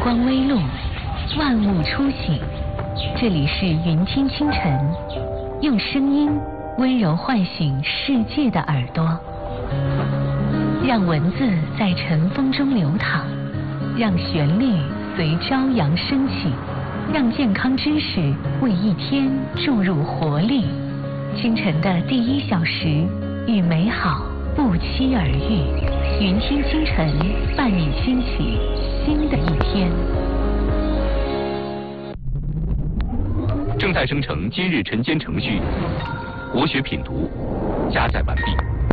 光微露，万物初醒。这里是云听清晨，用声音温柔唤醒世界的耳朵，让文字在晨风中流淌，让旋律随朝阳升起，让健康知识为一天注入活力。清晨的第1小时，与美好不期而遇。云听清晨，伴你兴起新的一天。 正在生成今日晨间程序，国学品读加载完毕。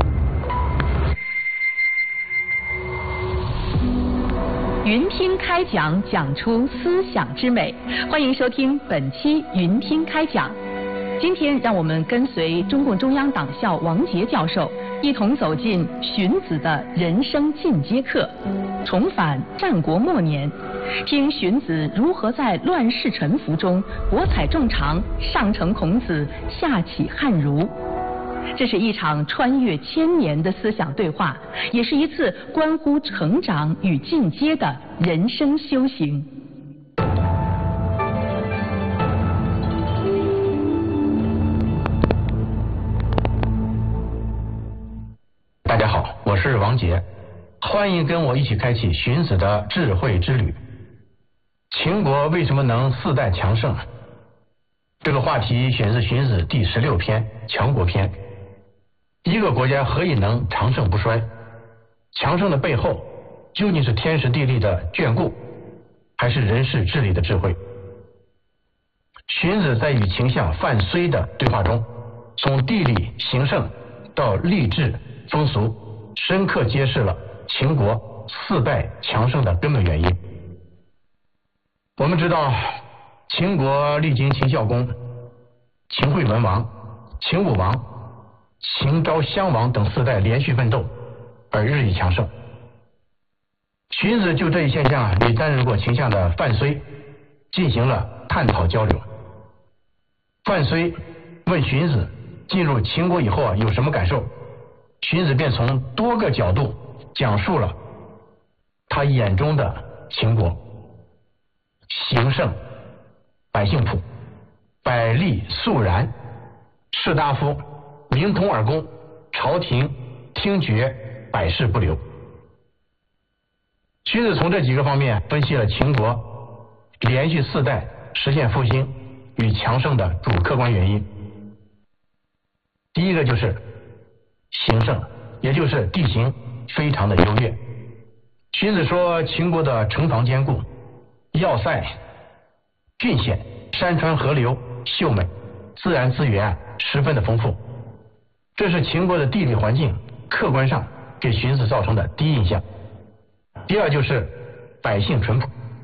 云听开讲，讲出思想之美。欢迎收听本期云听开讲。今天让我们跟随中共中央党校王杰教授，一同走进荀子的人生进阶课，重返战国末年，听荀子如何在乱世沉浮中博采众长，上承孔子，下启汉儒。这是一场穿越千年的思想对话，也是一次关乎成长与进阶的人生修行。 大家好，我是王杰，欢迎跟我一起开启荀子的智慧之旅。秦国为什么能4代强盛？这个话题选自荀子第16篇强国篇。一个国家何以能长盛不衰？强盛的背后究竟是天时地利的眷顾，还是人事治理的智慧？荀子在与秦相范睢的对话中，从地理形胜到吏治风俗，深刻揭示了秦国4代强盛的根本原因。我们知道，秦国历经秦孝公、秦惠文王、秦武王、秦昭襄王等4代连续奋斗，而日益强盛。荀子就这一现象与担任过秦相的范睢进行了探讨交流。范睢问荀子进入秦国以后有什么感受？荀子便从多个角度讲述了他眼中的秦国：形胜，百姓朴，百利肃然，士大夫明通耳恭，朝廷听决，百事不留。荀子从这几个方面分析了秦国连续4代实现复兴与强盛的主客观原因。第一个就是形胜，也就是地形非常的优越。荀子说，秦国的城防坚固，要塞峻险，山川河流秀美，自然资源十分的丰富。这是秦国的地理环境客观上给荀子造成的第一印象。第二就是百姓淳朴。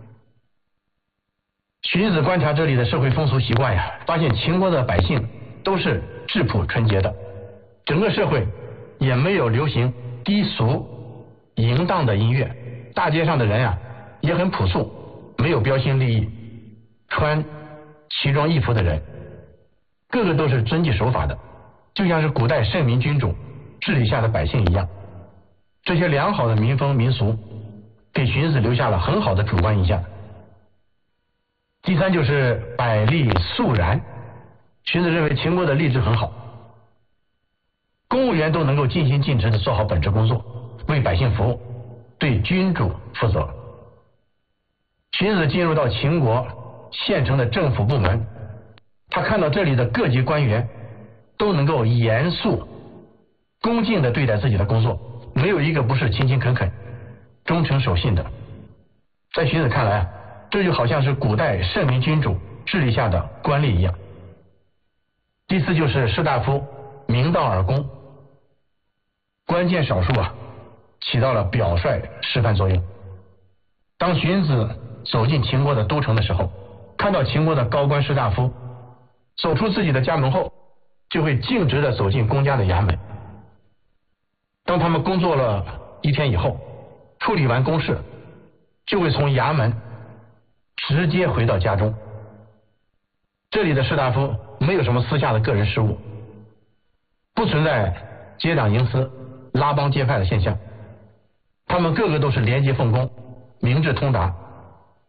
荀子观察这里的社会风俗习惯发现秦国的百姓都是质朴纯洁的，整个社会也没有流行低俗淫荡的音乐，大街上的人也很朴素，没有标新立异穿奇装异服的人，个个都是遵纪守法的，就像是古代圣明君主治理下的百姓一样。这些良好的民风民俗给荀子留下了很好的主观印象。第三就是百利肃然。荀子认为秦国的吏治很好，公务员都能够尽心尽职地做好本职工作，为百姓服务，对君主负责。荀子进入到秦国县城的政府部门，他看到这里的各级官员都能够严肃恭敬地对待自己的工作，没有一个不是勤勤恳恳忠诚守信的。在荀子看来这就好像是古代圣明君主治理下的官吏一样。第四就是士大夫明道而恭，关键少数起到了表率示范作用。当荀子走进秦国的都城的时候，看到秦国的高官士大夫走出自己的家门后，就会径直地走进公家的衙门。当他们工作了一天以后，处理完公事，就会从衙门直接回到家中。这里的士大夫没有什么私下的个人事务，不存在结党营私、拉帮结派的现象，他们个个都是廉洁奉公，明智通达，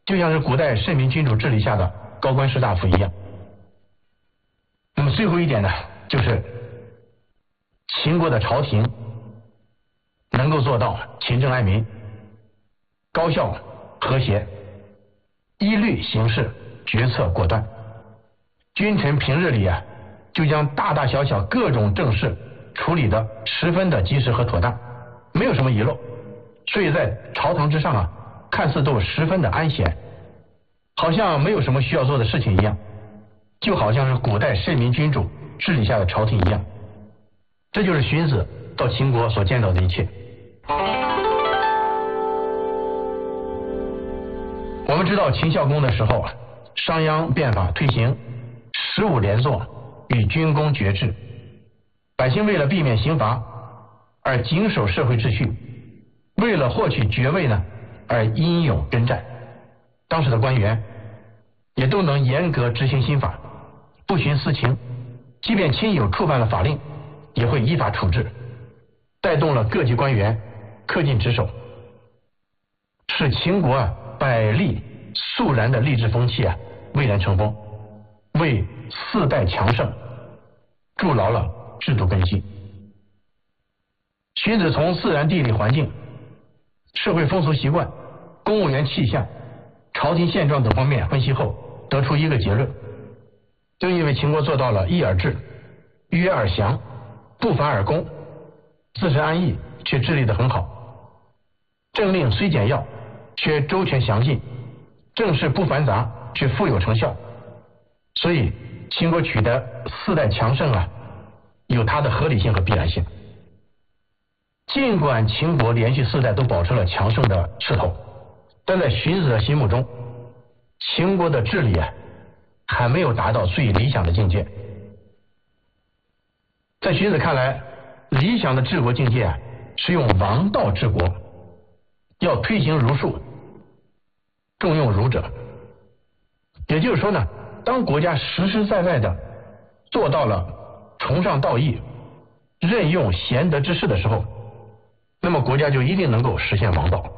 就像是古代圣明君主治理下的高官士大夫一样。那么最后一点呢，就是秦国的朝廷能够做到勤政爱民、高效和谐、依律行事、决策果断。君臣平日里就将大大小小各种政事处理得十分的及时和妥当，没有什么遗漏，所以在朝堂之上看似都十分的安闲，好像没有什么需要做的事情一样，就好像是古代圣明君主治理下的朝廷一样。这就是荀子到秦国所见到的一切。我们知道秦孝公的时候商鞅变法推行15连坐与军功爵制，百姓为了避免刑罚而谨守社会秩序，为了获取爵位呢而英勇征战。当时的官员也都能严格执行新法，不徇私情，即便亲友触犯了法令也会依法处置，带动了各级官员恪尽职守，使秦国百利肃然的励志风气蔚然成风，为4代强盛筑牢了制度根基。荀子从自然地理环境、社会风俗习惯、公务员气象、朝廷现状等方面分析后，得出一个结论：正因为秦国做到了义而治、约而降、不反而攻，自身安逸却治理得很好，政令虽简要却周全详尽，政事不繁杂却富有成效，所以秦国取得4代强盛有它的合理性和必然性。尽管秦国连续4代都保持了强盛的势头，但在荀子的心目中，秦国的治理还没有达到最理想的境界。在荀子看来，理想的治国境界是用王道治国，要推行儒术，重用儒者。也就是说呢，当国家实实在在的做到了崇尚道义、任用贤德之士的时候，那么国家就一定能够实现王道。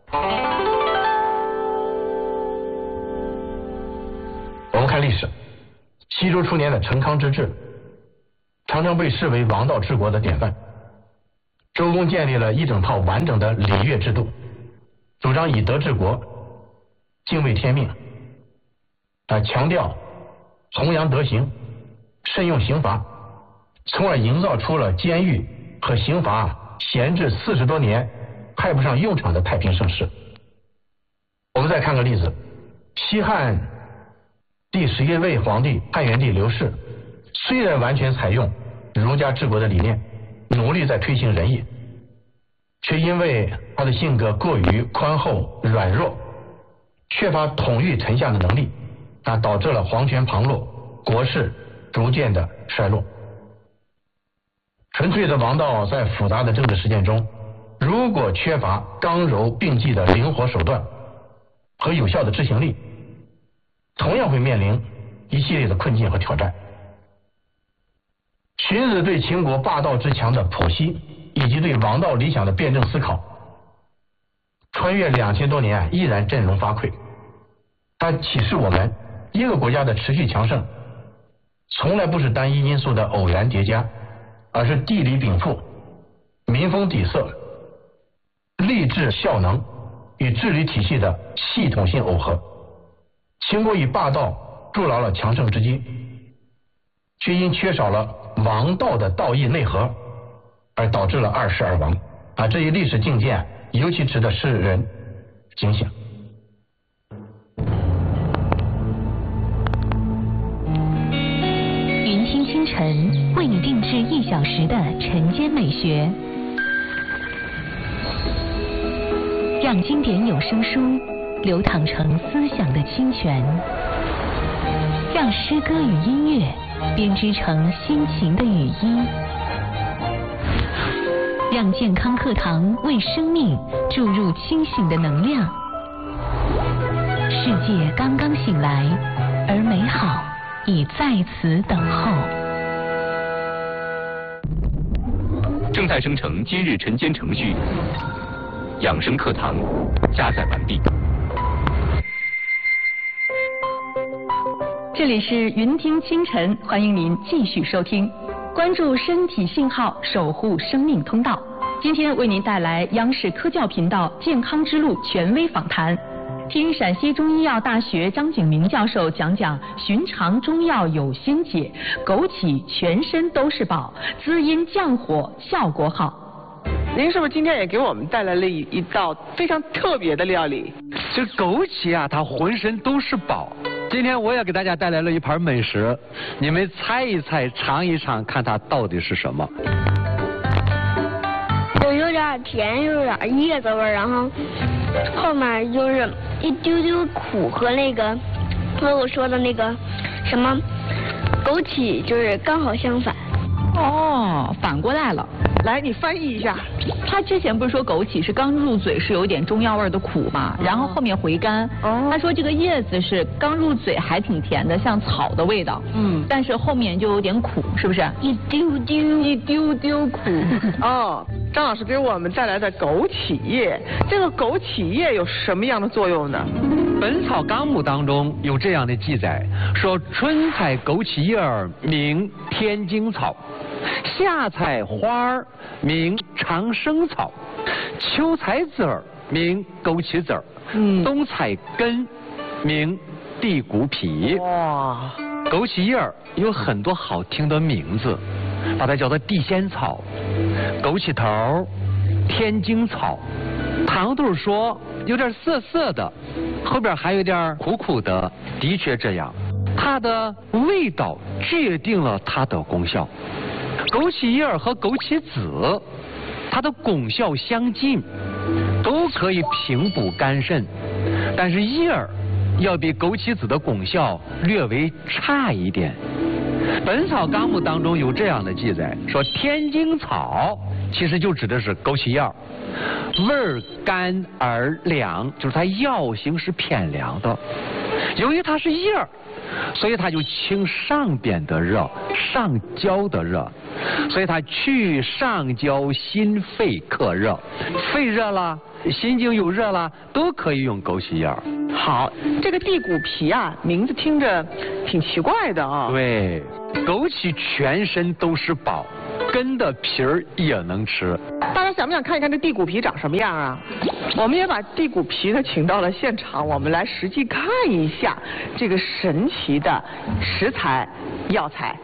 我们看历史，西周初年的成康之治常常被视为王道治国的典范。周公建立了一整套完整的礼乐制度，主张以德治国，敬畏天命，强调弘扬德行，慎用刑罚，从而营造出了监狱和刑罚闲置40多年派不上用场的太平盛世。我们再看个例子，西汉第11位皇帝汉元帝刘氏，虽然完全采用儒家治国的理念，努力在推行仁义，却因为他的性格过于宽厚软弱，缺乏统御臣下的能力，导致了皇权旁落，国势逐渐的衰落。纯粹的王道在复杂的政治实践中，如果缺乏刚柔并济的灵活手段和有效的执行力，同样会面临一系列的困境和挑战。荀子对秦国霸道之强的剖析，以及对王道理想的辩证思考，穿越2000多年依然振聋发聩。它启示我们，一个国家的持续强盛从来不是单一因素的偶然叠加，而是地理禀赋、民风底色、吏治效能与治理体系的系统性耦合。秦国以霸道筑牢了强盛之基，却因缺少了王道的道义内核，而导致了2世而亡。这一历史境界尤其值得世人警醒。 云听清晨为你定制1小时的晨间美学，让经典有声书流淌成思想的清泉，让诗歌与音乐编织成心情的语音，让健康课堂为生命注入清醒的能量。世界刚刚醒来，而美好已在此等候。 正在生成今日晨间程序，养生课堂加载完毕。 这里是云听清晨，欢迎您继续收听，关注身体信号，守护生命通道。今天为您带来央视科教频道健康之路权威访谈，听陕西中医药大学张景明教授讲讲寻常中药有仙解，枸杞全身都是宝，滋阴降火，效果好。 您是不是今天也给我们带来了一道非常特别的料理？ 这枸杞啊，它浑身都是宝。今天我也给大家带来了一盘美食，你们猜一猜，尝一尝，看它到底是什么。 有点甜，有点叶子味儿，然后后面就是一丢丢苦和那个我说的那个什么枸杞，就是刚好相反。 哦，反过来了。 来，你翻译一下。 他之前不是说枸杞是刚入嘴是有一点中药味的苦嘛，然后后面回甘。他说这个叶子是刚入嘴还挺甜的，像草的味道。但是后面就有点苦，是不是？ 一丢丢苦。 哦，张老师给我们带来的枸杞叶，这个枸杞叶有什么样的作用呢？ 《本草纲目》当中有这样的记载，说春采枸杞叶儿名天荆草，夏采花儿名长生草，秋采籽儿名枸杞籽儿，冬采根名地骨皮。 哇， 枸杞叶儿有很多好听的名字，把它叫做地仙草、枸杞头、天荆草。糖度说有点涩涩的，后边还有点苦苦的，的确这样。它的味道决定了它的功效。枸杞叶儿和枸杞子，它的功效相近，都可以平补肝肾，但是叶儿要比枸杞子的功效略微差一点。《本草纲目》当中有这样的记载，说天荆草其实就指的是枸杞叶儿，味儿甘而凉，就是它药性是偏凉的。由于它是叶儿，所以它就清上边的热，上焦的热，所以它去上焦心肺克热，肺热了，心经有热了，都可以用枸杞叶儿。 好，这个地骨皮啊，名字听着挺奇怪的啊。 对，枸杞全身都是宝，根的皮儿也能吃。 大家想不想看一看这地骨皮长什么样啊？我们也把地骨皮呢请到了现场，我们来实际看一下这个神奇的食材药材。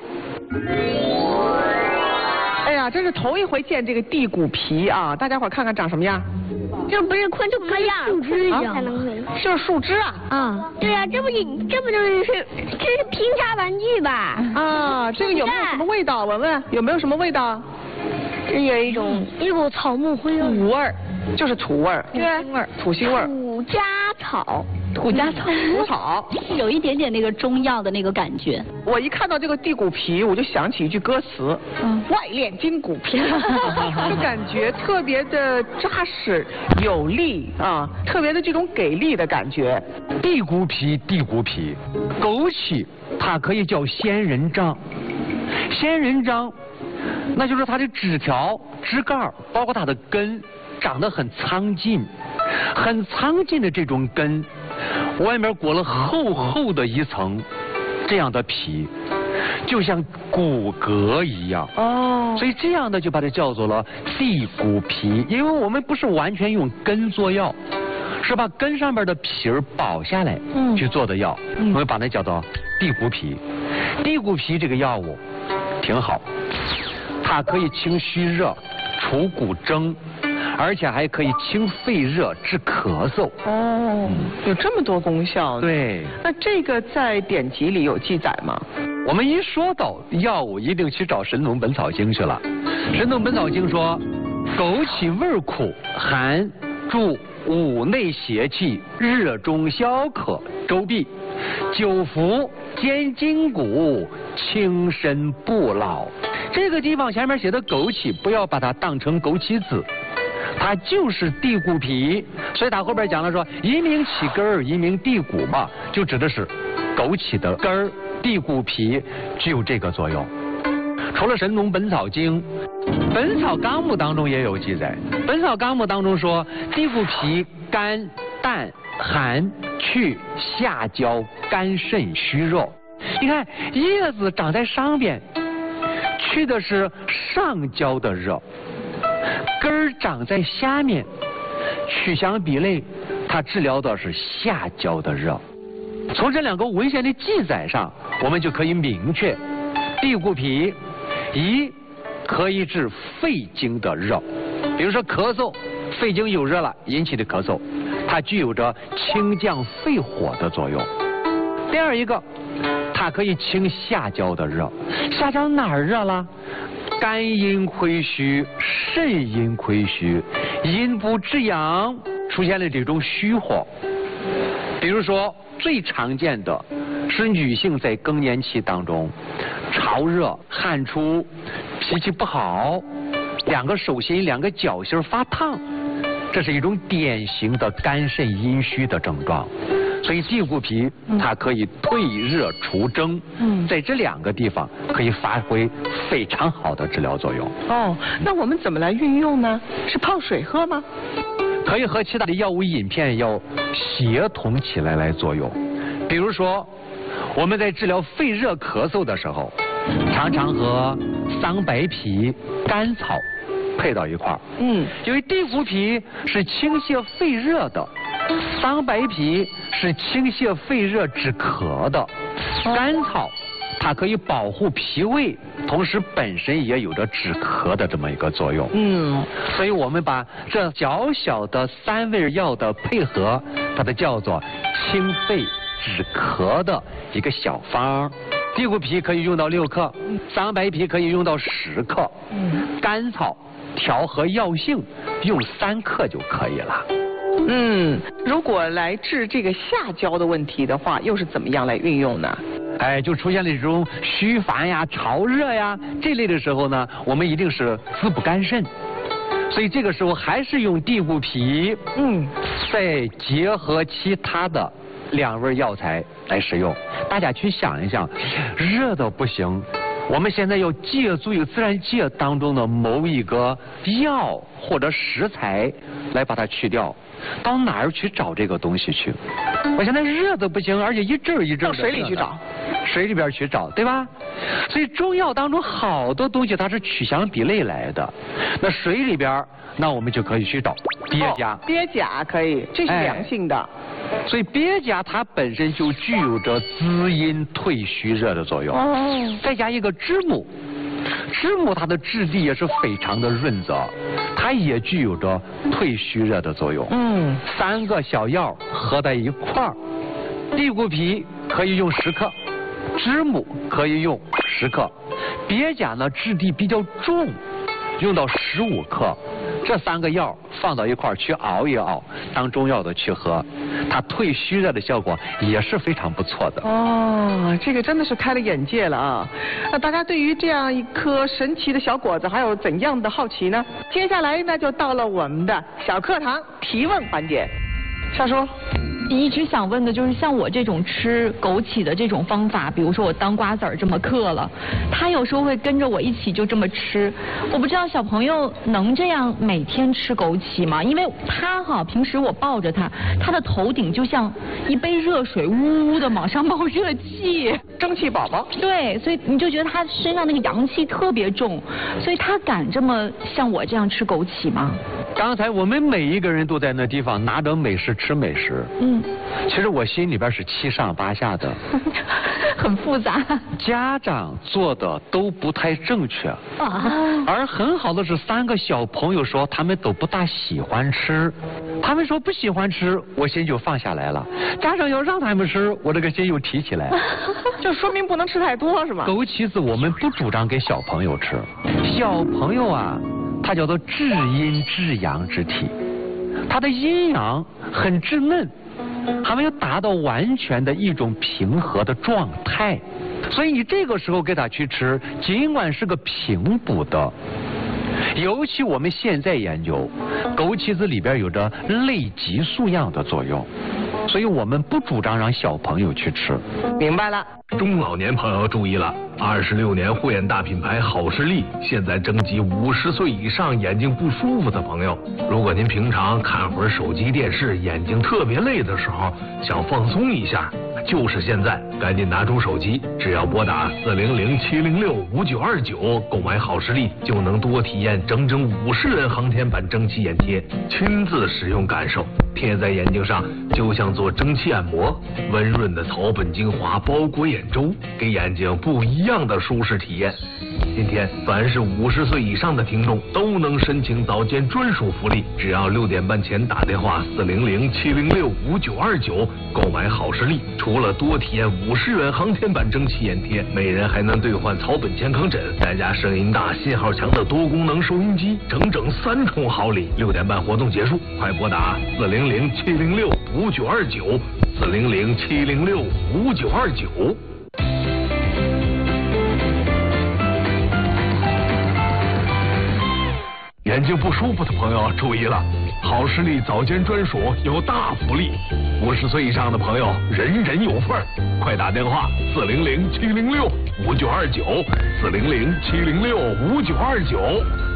哎呀，真是头一回见这个地骨皮啊！大家伙看看长什么样？ 这不是昆虫样，树枝一样才能会。 就是树枝啊。 对呀，这不就是这是拼插玩具吧？ 啊，这个有没有什么味道？文文有没有什么味道？ 这有一股草木灰味。 土味儿，就是土味儿。 对， 土腥味儿。 土家草。 土草， 有一点点那个中药的那个感觉。 我一看到这个地骨皮，我就想起一句歌词，外练筋骨皮，就感觉特别的扎实有力啊，特别的这种给力的感觉。 地骨皮，枸杞它可以叫仙人掌，仙人掌，那就是它的枝条、枝干，包括它的根，长得很苍劲，很苍劲的这种根。外面裹了厚厚的一层这样的皮，就像骨骼一样。所以这样的就把它叫做了地骨皮，因为我们不是完全用根做药，是把根上面的皮儿剥下来去做的药，我们把它叫做地骨皮。地骨皮这个药物挺好，它可以清虚热、除骨蒸，而且还可以清肺热、治咳嗽。 有这么多功效呢。 对。 那这个在典籍里有记载吗？ 我们一说到药物，一定去找《神农本草经》去了。《神农本草经》说，枸杞味苦，寒，助五内邪气，热中消渴，周痹，久服坚筋骨，轻身不老。这个地方前面写的枸杞，不要把它当成枸杞子，它就是地骨皮，所以它后边讲了说，一名起根儿，一名地骨嘛，就指的是枸杞的根儿，地骨皮具有这个作用。除了《神农本草经》，《本草纲目》当中也有记载，《本草纲目》当中说，地骨皮甘淡寒去下焦肝肾虚弱。 你看叶子长在上边，去的是上焦的热；根儿长在下面，取香比类，它治疗的是下焦的热。从这两个文献的记载上，我们就可以明确，地骨皮一可以治肺经的热，比如说咳嗽，肺经有热了引起的咳嗽，它具有着清降肺火的作用。第二一个，它可以清下焦的热。下焦哪儿热了？肝阴亏虚，肾阴亏虚，阴不至阳，出现了这种虚火。比如说最常见的是女性在更年期当中潮热、汗出、脾气不好，两个手心、两个脚心发烫，这是一种典型的肝肾阴虚的症状。所以地骨皮它可以退热除蒸，在这两个地方可以发挥非常好的治疗作用。 哦，那我们怎么来运用呢？是泡水喝吗？ 可以和其他的药物饮片要协同起来作用。比如说我们在治疗肺热咳嗽的时候，常常和桑白皮、甘草配到一块儿。因为地骨皮是清泻肺热的，桑白皮是清泻肺热止咳的，甘草它可以保护脾胃，同时本身也有着止咳的这么一个作用。所以我们把这小小的3味药的配合，把它叫做清肺止咳的一个小方。地骨皮可以用到6克，桑白皮可以用到10克，甘草调和药性用3克就可以了。 如果来治这个下焦的问题的话，又是怎么样来运用呢？ 就出现了这种虚烦呀、潮热呀这类的时候呢，我们一定是滋补肝肾，所以这个时候还是用地骨皮，再结合其他的2味药材来使用。大家去想一想，热的不行，我们现在要借助于自然界当中的某一个药或者食材来把它去掉，到哪儿去找这个东西去？我现在热的不行，而且一阵一阵的，到水里去找， 水里边去找，对吧？所以中药当中好多东西它是取香比类来的，那水里边那我们就可以去找鳖甲。 鳖甲可以，这是凉性的。 所以鳖甲它本身就具有着滋阴退虚热的作用。再加一个知母，知母它的质地也是非常的润泽，它也具有着退虚热的作用。3个小药合在一块儿，地骨皮可以用10克，知母可以用10克，鳖甲呢质地比较重，用到15克。这3个药放到一块儿去熬一熬，当中药的去喝，它退虚热的效果也是非常不错的。 这个真的是开了眼界了啊！那大家对于这样一颗神奇的小果子还有怎样的好奇呢？接下来呢就到了我们的小课堂提问环节。少叔， 一直想问的就是像我这种吃枸杞的这种方法，比如说我当瓜子儿这么嗑了，他有时候会跟着我一起就这么吃。我不知道小朋友能这样每天吃枸杞吗？因为他平时我抱着他的头顶就像一杯热水，呜呜的往上冒热气， 蒸汽宝宝。 对，所以你就觉得他身上那个阳气特别重，所以他敢这么像我这样吃枸杞吗？ 刚才我们每一个人都在那地方拿着美食吃美食，其实我心里边是七上八下的， 很复杂。 家长做的都不太正确，而很好的是3个小朋友说他们都不大喜欢吃，他们说不喜欢吃，我心就放下来了。家长要让他们吃，我这个心又提起来， 就说明不能吃太多是吧？ 枸杞子我们不主张给小朋友吃，小朋友啊，它叫做至阴至阳之体，它的阴阳很稚嫩，还没有达到完全的一种平和的状态，所以你这个时候给他去吃，尽管是个平补的，尤其我们现在研究，枸杞子里边有着类激素样的作用，所以我们不主张让小朋友去吃。 明白了。 中老年朋友注意了， 26年护眼大品牌好视力现在征集50岁以上眼睛不舒服的朋友。如果您平常看会儿手机电视，眼睛特别累的时候，想放松一下，就是现在，赶紧拿出手机，只要拨打400-706-5929购买好视力，就能多体验整整50人航天版蒸汽眼贴，亲自使用感受，贴在眼睛上就像做蒸汽按摩，温润的草本精华包裹眼周，给眼睛不一样的舒适体验。今天凡是50岁以上的听众都能申请早间专属福利，只要6点半前打电话400-706-5929购买好视力，除了多体验50元航天版蒸汽眼贴，每人还能兑换草本健康枕，再加声音大、信号强的多功能收音机，整整3重好礼。6点半活动结束，快拨打400-706-5929 400-706-5929。眼睛不舒服的朋友注意了，好视力早间专属有大福利，50岁以上的朋友人人有份儿，快打电话400-706-5929 400-706-5929。